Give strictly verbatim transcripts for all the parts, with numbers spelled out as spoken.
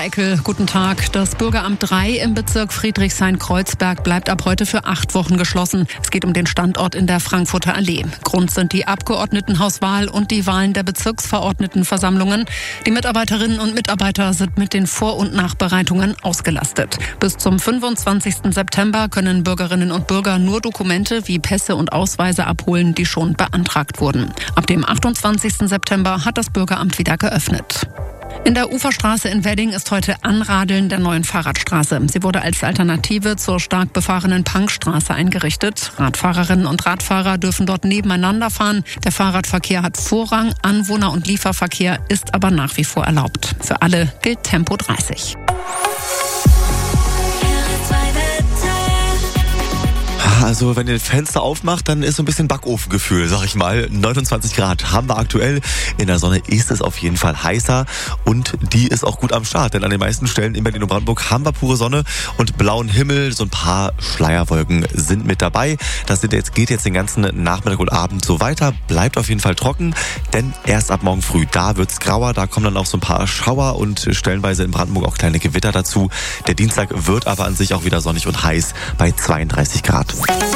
Eckel, guten Tag. Das Bürgeramt drei im Bezirk Friedrichshain-Kreuzberg bleibt ab heute für acht Wochen geschlossen. Es geht um den Standort in der Frankfurter Allee. Grund sind die Abgeordnetenhauswahl und die Wahlen der Bezirksverordnetenversammlungen. Die Mitarbeiterinnen und Mitarbeiter sind mit den Vor- und Nachbereitungen ausgelastet. Bis zum fünfundzwanzigsten September können Bürgerinnen und Bürger nur Dokumente wie Pässe und Ausweise abholen, die schon beantragt wurden. Ab dem achtundzwanzigsten September hat das Bürgeramt wieder geöffnet. In der Uferstraße in Wedding ist heute Anradeln der neuen Fahrradstraße. Sie wurde als Alternative zur stark befahrenen Punkstraße eingerichtet. Radfahrerinnen und Radfahrer dürfen dort nebeneinander fahren. Der Fahrradverkehr hat Vorrang, Anwohner- und Lieferverkehr ist aber nach wie vor erlaubt. Für alle gilt Tempo dreißig. Also wenn ihr das Fenster aufmacht, dann ist so ein bisschen Backofengefühl, sag ich mal. neunundzwanzig Grad haben wir aktuell. In der Sonne ist es auf jeden Fall heißer und die ist auch gut am Start. Denn an den meisten Stellen in Berlin und Brandenburg haben wir pure Sonne und blauen Himmel. So ein paar Schleierwolken sind mit dabei. Das sind jetzt, geht jetzt den ganzen Nachmittag und Abend so weiter. Bleibt auf jeden Fall trocken, denn erst ab morgen früh, da wird's grauer. Da kommen dann auch so ein paar Schauer und stellenweise in Brandenburg auch kleine Gewitter dazu. Der Dienstag wird aber an sich auch wieder sonnig und heiß bei zweiunddreißig Grad.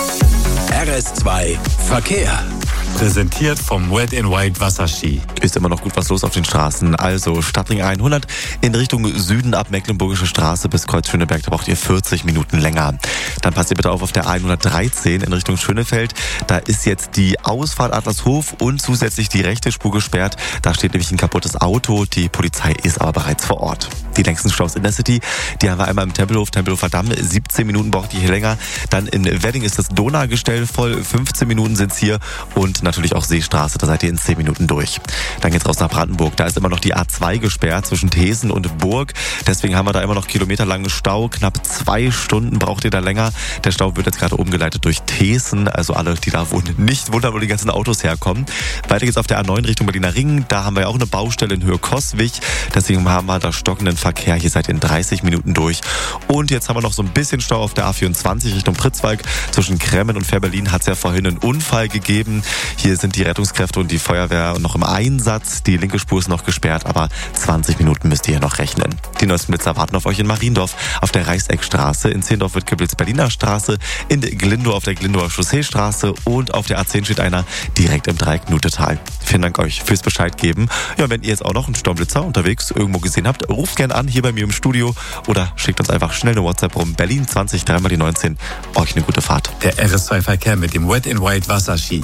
R S zwei Verkehr. Präsentiert vom Wet n Wild Wasserski. Ist immer noch gut was los auf den Straßen. Also Stadtring hundert in Richtung Süden ab Mecklenburgische Straße bis Kreuz Schöneberg. Da braucht ihr vierzig Minuten länger. Dann passt ihr bitte auf auf der hundertdreizehn in Richtung Schönefeld. Da ist jetzt die Ausfahrt Adlershof und zusätzlich die rechte Spur gesperrt. Da steht nämlich ein kaputtes Auto. Die Polizei ist aber bereits vor Ort. Die längsten Staus in der City, die haben wir einmal im Tempelhof, Tempelhofer Damm. siebzehn Minuten braucht ihr hier länger. Dann in Wedding ist das Donaugestell voll. fünfzehn Minuten sind's hier. Und natürlich auch Seestraße, da seid ihr in zehn Minuten durch. Dann geht's raus nach Brandenburg. Da ist immer noch die A zwei gesperrt zwischen Thesen und Burg. Deswegen haben wir da immer noch kilometerlangen Stau. Knapp zwei Stunden braucht ihr da länger. Der Stau wird jetzt gerade umgeleitet durch Thesen. Also alle, die da wohnen, nicht wundern, wo die ganzen Autos herkommen. Weiter geht's auf der A neun Richtung Berliner Ring. Da haben wir ja auch eine Baustelle in Höhe Coswig. Deswegen haben wir da stockenden Verkehr. Hier seid ihr in dreißig Minuten durch. Und jetzt haben wir noch so ein bisschen Stau auf der A vierundzwanzig Richtung Pritzwalk. Zwischen Kremmen und Fährberlin hat es ja vorhin einen Unfall gegeben. Hier sind die Rettungskräfte und die Feuerwehr noch im Einsatz. Die linke Spur ist noch gesperrt, aber zwanzig Minuten müsst ihr hier noch rechnen. Die neuesten Blitzer warten auf euch in Mariendorf auf der Reichseckstraße. In Zehendorf wird geblitzt Berliner Straße. In Glindow auf der Glindower Chausseestraße. Und auf der A zehn steht einer direkt im Dreieck-Nutetal. Vielen Dank euch fürs Bescheid geben. Ja, wenn ihr jetzt auch noch einen Sturmblitzer unterwegs irgendwo gesehen habt, ruft gerne an hier bei mir im Studio oder schickt uns einfach schnell eine WhatsApp rum. Berlin zwanzig, dreimal die neunzehn. Euch eine gute Fahrt. Der R S zwei Verkehr mit dem Wet n Wild Wasserski.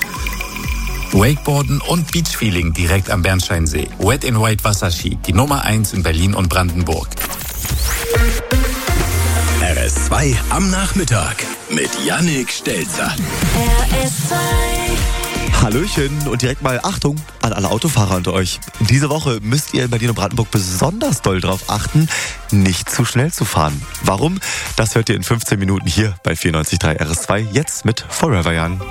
Wakeboarden und Beachfeeling direkt am Bernsteinsee. Wet n Wild Wasserski, die Nummer eins in Berlin und Brandenburg. R S zwei am Nachmittag mit Yannick Stelzer. R S zwei. Hallöchen und direkt mal Achtung an alle Autofahrer unter euch. Diese Woche müsst ihr in Berlin und Brandenburg besonders doll drauf achten, nicht zu schnell zu fahren. Warum? Das hört ihr in fünfzehn Minuten hier bei vierundneunzig Komma drei R S zwei, jetzt mit Forever Young.